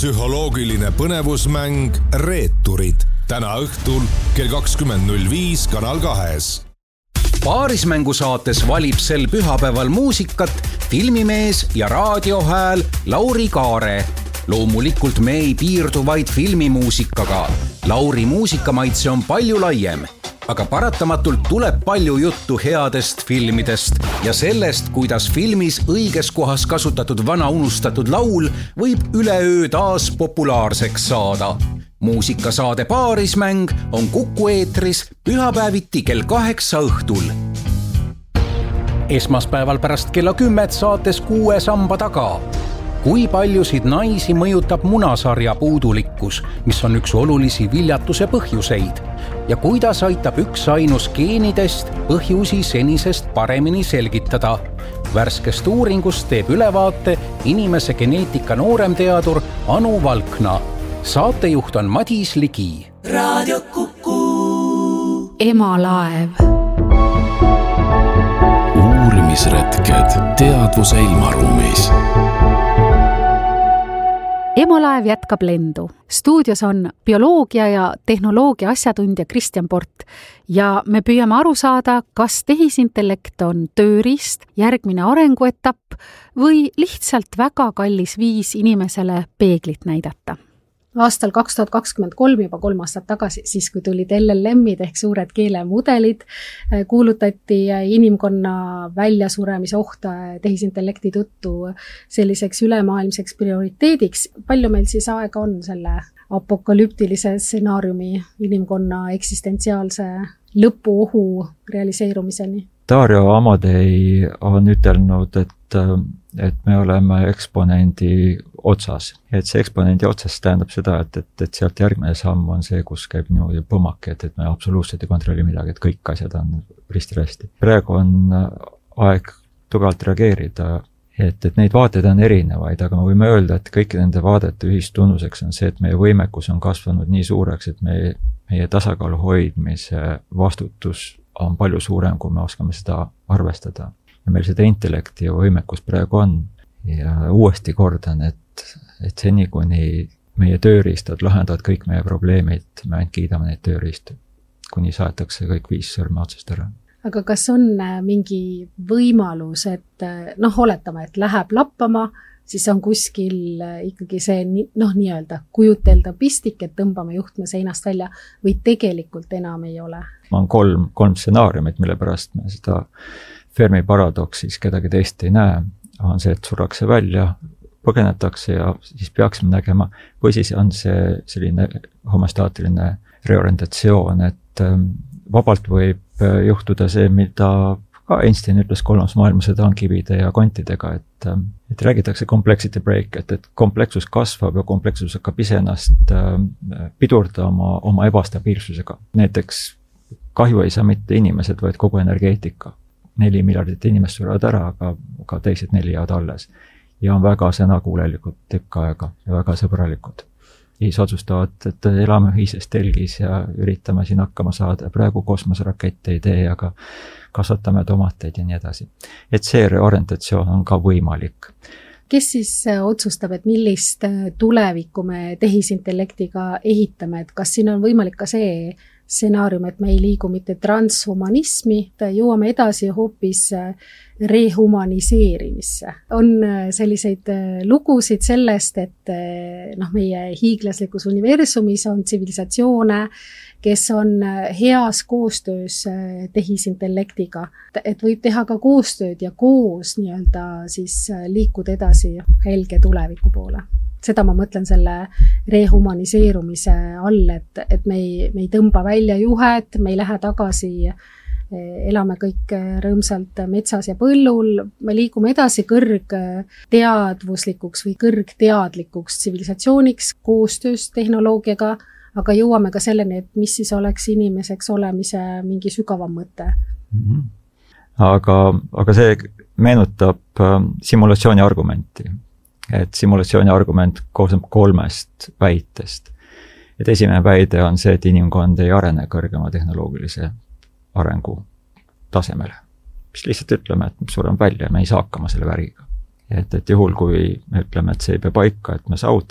psühholoogiline põnevusmäng Reeturid. Täna õhtul kell 20.05 Kanal 2. Paarismängusaates valib sel pühapäeval muusikat filmimees ja raadiohääl Lauri Kaare. Loomulikult me ei piirdu vaid filmimuusikaga. Lauri muusikamaitse on palju laiem, aga paratamatult tuleb palju juttu headest filmidest ja sellest, kuidas filmis õiges kohas kasutatud vana unustatud laul võib üleöö taas populaarseks saada. Muusikasaade Paarismäng on Kuku eetris pühapäeviti kell 8 õhtul. Esmaspäeval pärast kella 10 saates 6 samba taga. Kui paljusid naisi mõjutab munasarja puudulikkus, mis on üks olulisi viljatuse põhjuseid? Ja kuidas aitab üks ainus geenidest põhjusi senisest paremini selgitada? Värskest uuringust teeb ülevaate inimese geneetika nooremteadur Anu Valkna. Saatejuht on Madis Ligi. Raadio Kuku. Emalaev. Uurimisretked teadvuse ilmaruumis. Emalaev jätkab lendu. Stuudios on bioloogia ja tehnoloogia asjatundja Kristjan Port ja me püüame aru saada, kas tehisintellekt on tööriist, järgmine arenguetapp või lihtsalt väga kallis viis inimesele peeglit näidata. Aastal 2023, juba 3 aastat tagasi, siis kui tulid LLM-id ehk suured keelemudelid, kuulutati inimkonna väljasuremise ohta tehisintellekti tõttu selliseks ülemaailmseks prioriteediks. Palju meil siis aega on selle apokalüptilise stsenaariumi inimkonna eksistentsiaalse lõpuohu realiseerumiseni? Dario Amadei on ütelnud, et me oleme eksponendi otsas. Et see eksponendi otsas tähendab seda, et sealt järgmine samm on see, kus käib niimoodi põmmake, et me absoluutselt ei kontrolli midagi, et kõik asjad on risti-resti. Praegu on aeg tugevalt reageerida, et neid vaateid on erinevaid, aga me võime öelda, et kõiki nende vaadete ühistunnuseks on see, et meie võimekus on kasvanud nii suureks, et meie tasakaalu hoidmise vastutus on palju suurem, kui me oskame seda arvestada. Ja meil seda intellekti ja võimekus praegu on. Ja uuesti kordan, et seni, kuni meie tööriistad lahendavad kõik meie probleemid, me ainult kiidame neid tööriistu, kuni saetakse kõik 5 sõrme otsast ära. Aga kas on mingi võimalus, et oletame, et läheb lappama, siis on kuskil ikkagi see nii-öelda kujutelda pistik, et tõmbame juhtme seinast välja või tegelikult enam ei ole? On kolm stsenaariumit, mille pärast me seda Fermi paradoksis kedagi teist ei näe, on see, et surrakse välja, põgenetakse ja siis peaksime nägema, või siis on see selline homostaatiline reorientatsioon, et vabalt võib juhtuda see, mida ka Einstein ütles 3. maailmasõda on kivide ja kontidega, et räägitakse complexity break, et kompleksus kasvab ja komplekssus hakkab iseennast pidurdama oma ebastabiilsusega. Näiteks kahju ei saa mitte inimesed, vaid kogu energeetika. 4 miljardit inimest surevad ära, aga teised 4 jäävad alles. Ja on väga sõnakuulelikud tükk aega ja väga sõbralikud. Siis otsustavad, et elame ühises telgis ja üritame siin hakkama saada. Praegu kosmoserakette ei tee, aga kasvatame tomateid ja nii edasi. Et see reorientatsioon on ka võimalik. Kes siis otsustab, et millist tulevikku me tehisintellektiga ehitame? Et kas siin on võimalik ka see stsenaarium, et me ei liigu mitte transhumanismi, jõuame edasi hoopis rehumaniseerimisse. On selliseid lugusid sellest, et meie hiiglaslikus universumis on tsivilisatsioone, kes on heas koostöös tehisintellektiga. Et võib teha ka koostööd ja koos nii-öelda siis liikuda edasi helge tuleviku poole. Seda ma mõtlen selle rehumaniseerumise all, et me ei tõmba välja juhet, me ei lähe tagasi, elame kõik rõõmsalt metsas ja põllul, me liigume edasi kõrgteadvuslikuks või kõrgteadlikuks tsivilisatsiooniks koostöös tehnoloogiaga, aga jõuame ka selleni, et mis siis oleks inimeseks olemise mingi sügavam mõte. Aga see meenutab simulatsiooni argumenti. Et simulatsiooni argument koosneb 3 väitest. Et esimene väide on see, et inimkond ei arene kõrgema tehnoloogilise arengu tasemele. Mis lihtsalt ütleme, et sureme välja ja me ei saa hakkama selle väriga. Et juhul, kui me ütleme, et see ei pea paika, et me saavutame